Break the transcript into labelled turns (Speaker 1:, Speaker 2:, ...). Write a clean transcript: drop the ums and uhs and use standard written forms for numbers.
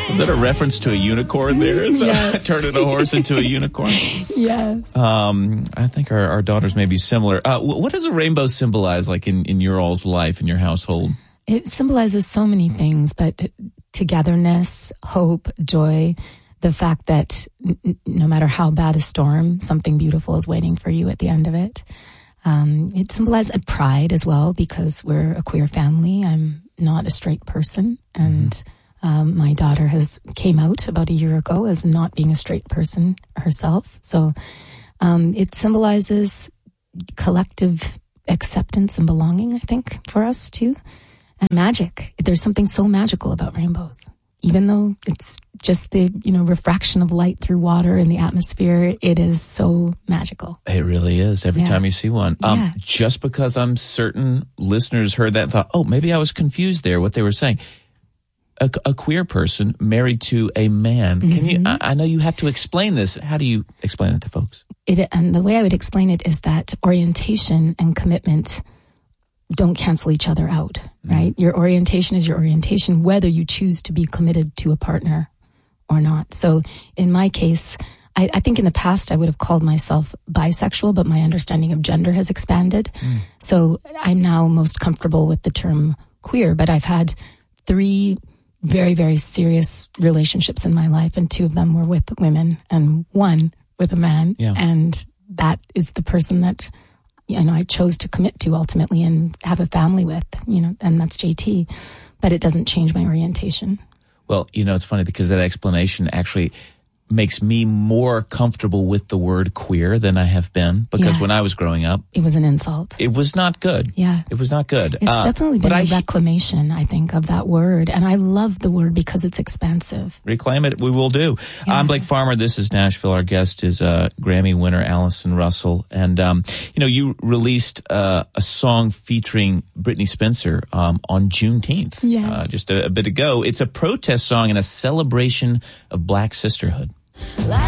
Speaker 1: Was that a reference to a unicorn there? So
Speaker 2: Yes.
Speaker 1: turning a horse into a unicorn?
Speaker 2: Yes.
Speaker 1: I think our daughters may be similar. What does a rainbow symbolize, like in your all's life, in your household?
Speaker 2: It symbolizes so many things, but togetherness, hope, joy, the fact that no matter how bad a storm, something beautiful is waiting for you at the end of it. It symbolizes pride as well, because we're a queer family. I'm not a straight person, and my daughter came out about a year ago as not being a straight person herself. So it symbolizes collective acceptance and belonging, I think, for us too. And magic. There's something so magical about rainbows. Even though it's just the, refraction of light through water in the atmosphere, it is so magical.
Speaker 1: It really is every time you see one.
Speaker 2: Yeah.
Speaker 1: Just because I'm certain listeners heard that and thought, oh, maybe I was confused there, what they were saying. A queer person married to a man. Can you, I know you have to explain this. How do you explain it to folks?
Speaker 2: And the way I would explain it is that orientation and commitment don't cancel each other out, right? Your orientation is your orientation, whether you choose to be committed to a partner or not. So in my case, I think in the past I would have called myself bisexual, but my understanding of gender has expanded. So I'm now most comfortable with the term queer, but I've had 3 very, very serious relationships in my life, and 2 of them were with women and 1 with a man.
Speaker 1: Yeah.
Speaker 2: And that is the person that I chose to commit to ultimately and have a family with, and that's JT. But it doesn't change my orientation.
Speaker 1: Well, it's funny because that explanation actually makes me more comfortable with the word queer than I have been, because when I was growing up,
Speaker 2: it was an insult.
Speaker 1: It was not good.
Speaker 2: Yeah.
Speaker 1: It was not good.
Speaker 2: It's definitely been a reclamation, I think, of that word. And I love the word because it's expansive.
Speaker 1: Reclaim it. We will do. Yeah. I'm Blake Farmer. This is Nashville. Our guest is Grammy winner Allison Russell. And, you released a song featuring Brittany Spencer on Juneteenth.
Speaker 2: Yes.
Speaker 1: Just a bit ago. It's a protest song and a celebration of Black sisterhood.